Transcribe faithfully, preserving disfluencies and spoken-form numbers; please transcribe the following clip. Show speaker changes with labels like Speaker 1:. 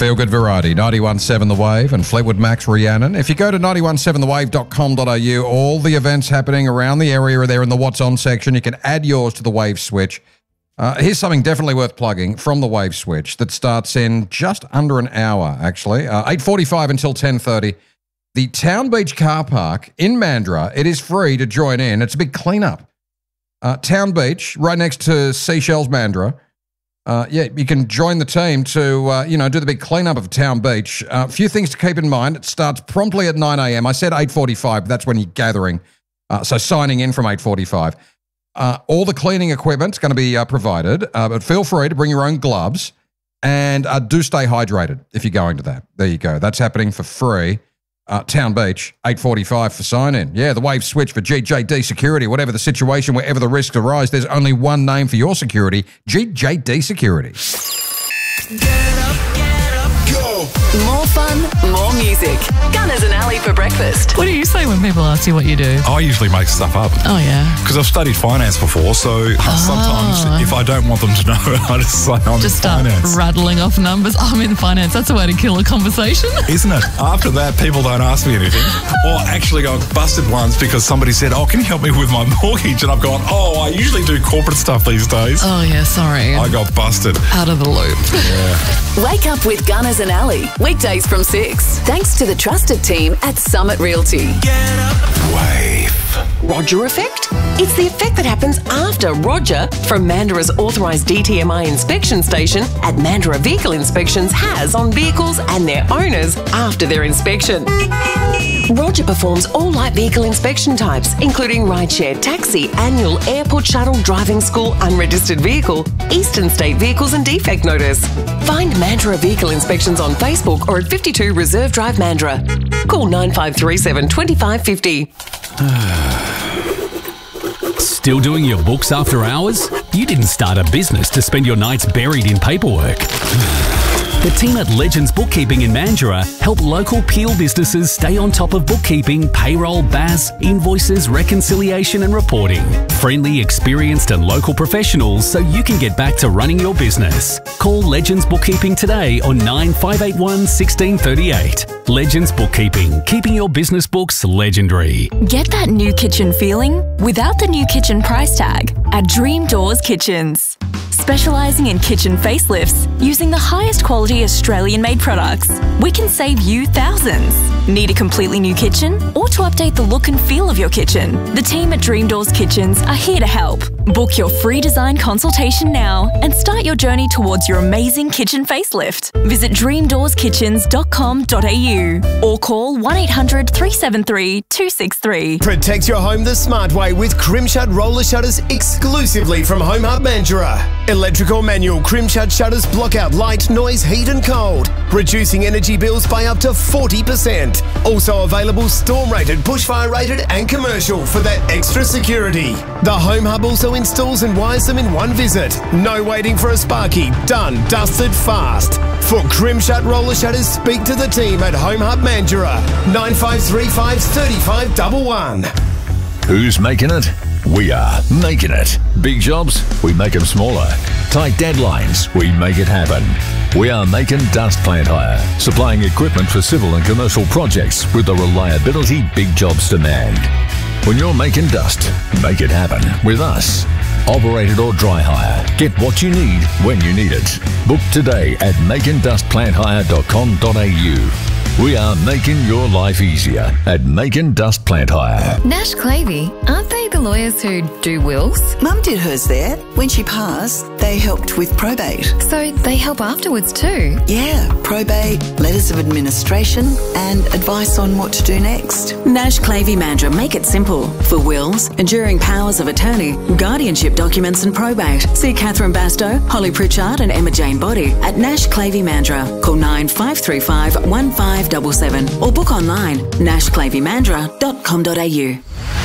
Speaker 1: feel-good variety. ninety-one point seven The Wave and Fleetwood Mac's Rhiannon. If you go to nine one seven the wave dot com dot a u, all the events happening around the area are there in the What's On section. You can add yours to the Wave Switch. Uh, here's something definitely worth plugging from the Wave Switch that starts in just under an hour, actually. Uh, eight forty-five until ten thirty. The Town Beach car park in Mandurah, it is free to join in. It's a big cleanup. Uh, Town Beach, right next to Seashells Mandurah. Uh, yeah, you can join the team to, uh, you know, do the big cleanup of Town Beach. A uh, few things to keep in mind. It starts promptly at nine a.m. I said eight forty-five, but that's when you're gathering. Uh, so signing in from eight forty-five. Uh, all the cleaning equipment's going to be uh, provided, uh, but feel free to bring your own gloves and uh, do stay hydrated if you're going to that. There you go. That's happening for free. Uh, Town Beach, eight forty-five for sign-in. Yeah, the Wave Switch for G J D Security. Whatever the situation, wherever the risks arise, there's only one name for your security, G J D Security.
Speaker 2: Get up, get up, go.
Speaker 3: More fun, more music. Gunners and Ali for breakfast.
Speaker 4: What do you say when people ask you what you do?
Speaker 5: I usually make stuff up.
Speaker 4: Oh, yeah.
Speaker 5: Because I've studied finance before, so oh. sometimes if I don't want them to know, I just say I'm
Speaker 4: just
Speaker 5: in
Speaker 4: start
Speaker 5: finance.
Speaker 4: rattling off numbers. I'm in finance. That's a way to kill a conversation.
Speaker 5: Isn't it? After that, people don't ask me anything. Or actually got busted once because somebody said, oh, can you help me with my mortgage? And I've gone, oh, I usually do corporate stuff these days.
Speaker 4: Oh, yeah, sorry.
Speaker 5: I got busted.
Speaker 4: Out of the loop.
Speaker 5: Yeah.
Speaker 3: Wake up with Gunners and Ali. Weekdays from six. Thanks to the trusted team at Summit Realty.
Speaker 2: Get up.
Speaker 5: Wave.
Speaker 6: Roger effect? It's the effect that happens after Roger from Mandurah's authorised D T M I inspection station at Mandurah Vehicle Inspections has on vehicles and their owners after their inspection. Roger performs all light vehicle inspection types, including rideshare, taxi, annual, airport shuttle, driving school, unregistered vehicle, Eastern State vehicles and defect notice. Find Mandurah Vehicle Inspections on Facebook or at fifty-two Reserve Drive, Mandurah. Call nine five three seven, two five five zero.
Speaker 7: Still doing your books after hours? You didn't start a business to spend your nights buried in paperwork. The team at Legends Bookkeeping in Mandurah help local Peel businesses stay on top of bookkeeping, payroll, B A S, invoices, reconciliation and reporting. Friendly, experienced and local professionals so you can get back to running your business. Call Legends Bookkeeping today on nine five eight one, one six three eight. Legends Bookkeeping, keeping your business books legendary.
Speaker 8: Get that new kitchen feeling without the new kitchen price tag at Dream Doors Kitchens. Specialising in kitchen facelifts using the highest quality Australian-made products, we can save you thousands. Need a completely new kitchen or to update the look and feel of your kitchen? The team at Dream Doors Kitchens are here to help. Book your free design consultation now and start your journey towards your amazing kitchen facelift. Visit dream doors kitchens dot com dot a u or call one eight hundred, three seven three, two six three.
Speaker 9: Protect your home the smart way with Crimshut roller shutters exclusively from Home Hub Mandurah. Electrical manual Crimshut shutters block out light, noise, heat and cold, reducing energy bills by up to forty percent. Also available storm-rated, bushfire rated and commercial for that extra security. The Home Hub also installs and wires them in one visit. No waiting for a sparky. Done, dusted, fast. For Crimshut roller shutters, speak to the team at Home Hub Mandurah. nine five three five, three five one one.
Speaker 10: Who's making it? We are making it. Big jobs, we make them smaller. Tight deadlines, we make it happen. We are making Dust Plant Hire, supplying equipment for civil and commercial projects with the reliability big jobs demand. When you're making dust, make it happen with us. Operated or dry hire. Get what you need when you need it. Book today at making dust plant hire dot com dot a u. We are making your life easier at Making Dust Plant Hire.
Speaker 11: Nash Clavey, aren't they the lawyers who do wills?
Speaker 12: Mum did hers there. When she passed, they helped with probate.
Speaker 11: So they help afterwards too?
Speaker 12: Yeah, probate, letters of administration and advice on what to do next.
Speaker 3: Nash Clavey Mandurah make it simple. For wills, enduring powers of attorney, guardianship documents and probate. See Catherine Bastow, Holly Pritchard and Emma Jane Body at Nash Clavey Mandurah. Call nine five three five, one five seven seven or book online nash clavey mandurah dot com dot a u.